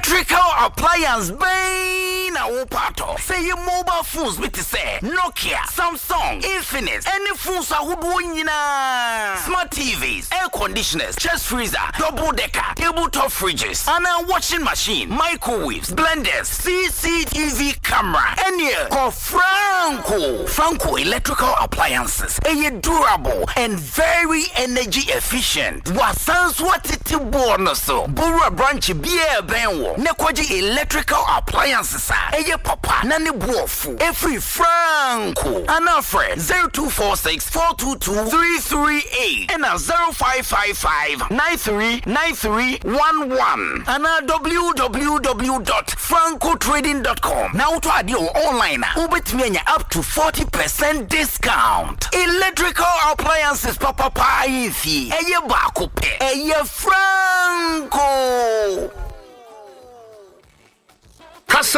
electrical appliance bay na wo pato. Say your mobile phones with say Nokia, Samsung, Infinix, any phones ahodo nyina. Smart TVs, air conditioners, chest freezer, double decker, tabletop fridges, and a washing machine, microwaves, blenders, CCTV camera, and here call Franco electrical appliances. Durable and very energy efficient. Wasans what it bonus so. Bura branch beer benwo. Nekwaji electrical appliances. Eye papa nani buofu. Every Franco. Anafre 0246 422 338 and 0555 939311 and www.francotrading.com. Now to add your online. Ubet up to 40% discount. Electrical appliances papa ifi. Eye bako pe. Eye Franco. Kasa.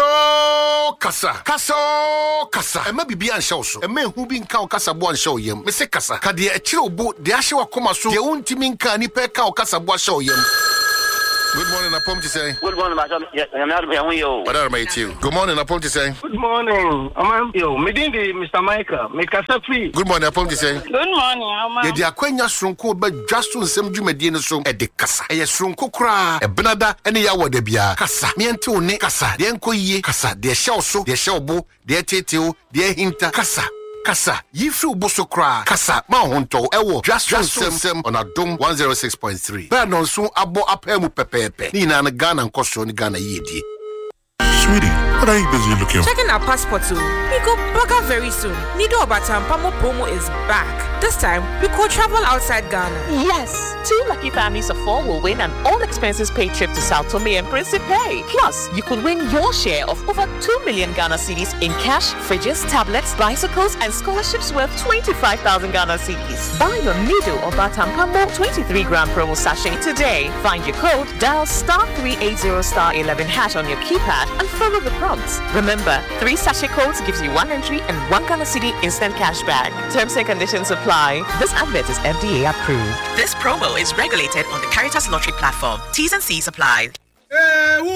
Ema bibi an show so. Ema hu bi nka o kasa bo an show yem. Me se kasa. Ka de e kire obo de ahye wakoma so. De untimi nka ni pe ka o kasa bo show yem. Good morning, Apom to say. Good morning, Madam. Yes, I'm not here with you. What are you too? Good morning, Apom to say. Good morning, yo. Medindi, Mr. Michael. Make us free. Good morning, Apom to say. Good morning, Ama. Ye di akwanya sonko ba dwaso nsem dwumadi ne so e de kasa. E sonko kra e benada ene ya wode bia. Kasa. Me ente one kasa. De enko yie. Kasa. De hye so, de hye obo, de teteo, de hinta. Kasa. Yifu Bosokra, Kasa, Mahonto, Ewo, just Sem on Adom 106.3. But no soon abo apemu pepepe. Nina na Ghana and Koso ni Ghana yedi. Sweetie, what are you busy looking for? Checking our passport too. We go back out very soon. Nido Obatam Pamo promo is back. This time, we could travel outside Ghana. Yes! 2 lucky families of 4 will win an all-expenses-paid trip to Sao Tome and Principe. Plus, you could win your share of over 2 million Ghana cedis in cash, fridges, tablets, bicycles, and scholarships worth 25,000 Ghana cedis. Buy your Nido Obatam Pamo 23-gram promo sachet today. Find your code, dial *380*11# on your keypad, and follow the prompts. Remember, 3 sachet codes gives you 1 entry and 1 Ghana cedi instant cash back. Terms and conditions apply. This advert is FDA approved. This promo is regulated on the Caritas Lottery platform. T's and C's apply.